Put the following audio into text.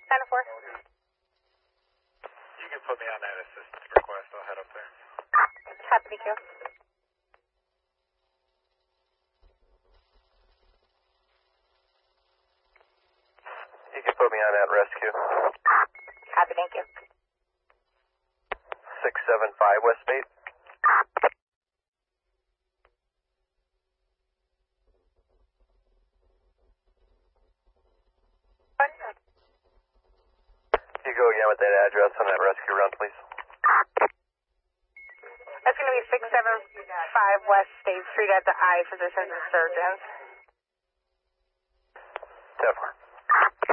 10-4. You can put me on that assistance request. I'll head up there. Happy to. You can put me on that rescue. Happy, thank you. 675 West State. You go again with that address on that rescue run, please. That's going to be 675 West State Street at the Eye Physicians and Surgeons. 10-4.